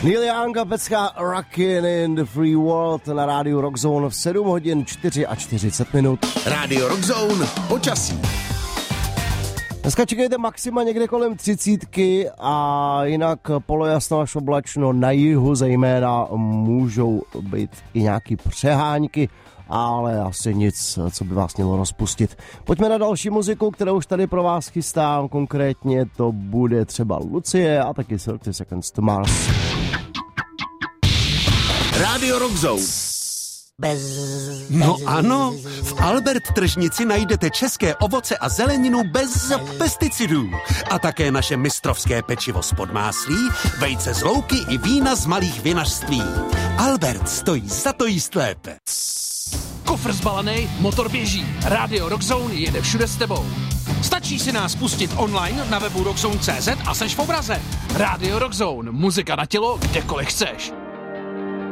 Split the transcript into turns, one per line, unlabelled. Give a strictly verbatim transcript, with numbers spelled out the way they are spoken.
Neil Young a pecka Rockin' in the Free World na rádiu Rockzone v sedm hodin čtyřicet čtyři minut.
Rádio Rockzone, počasí.
Dneska čekejte maxima někde kolem třicítky a jinak polojasno až oblačno na jihu zejména můžou být i nějaký přehánky, ale asi nic, co by vás mělo rozpustit. Pojďme na další muziku, kterou už tady pro vás chystám, konkrétně to bude třeba Lucie a taky thirty Seconds to Mars.
Rádio Rockzone.
Bez,
No ano, v Albert tržnici najdete české ovoce a zeleninu bez pesticidů. A také naše mistrovské pečivo z podmáslí, vejce z louky i vína z malých vinařství. Albert stojí za to jíst lépe.
Kufr zbalený, motor běží. Rádio Rockzone jede všude s tebou. Stačí si nás pustit online na webu rockzone tečka cé zet a seš v obraze. Rádio Rockzone, muzika na tělo, kdekoliv chceš.